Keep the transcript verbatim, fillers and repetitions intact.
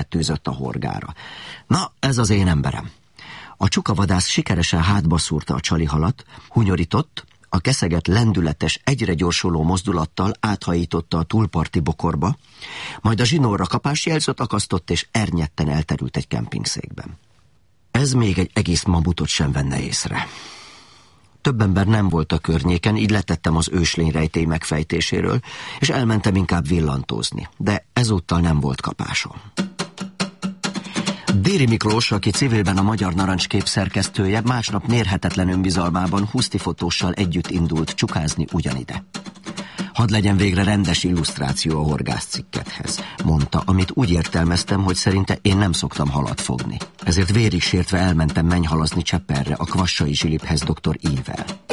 tűzött a horgára. Na, ez az én emberem. A csukavadász sikeresen hátba szúrta a csalihalat, hunyorított, a keszeget lendületes, egyre gyorsuló mozdulattal áthajította a túlparti bokorba, majd a zsinórra kapásjelzőt akasztott, és ernyetten elterült egy kempingszékben. Ez még egy egész mamutot sem venne észre. Több ember nem volt a környéken, így letettem az őslényrejtély megfejtéséről, és elmentem inkább villantózni, de ezúttal nem volt kapásom. Déri Miklós, aki civilben a Magyar Narancskép szerkesztője, másnap mérhetetlen önbizalmában Husztifotóssal együtt indult csukázni ugyanide. Hadd legyen végre rendes illusztráció a horgászcikkethez, mondta, amit úgy értelmeztem, hogy szerinte én nem szoktam halat fogni. Ezért vérig sértve elmentem mennyhalazni Csepperre, a Kvassai Zsiliphez doktor Ível.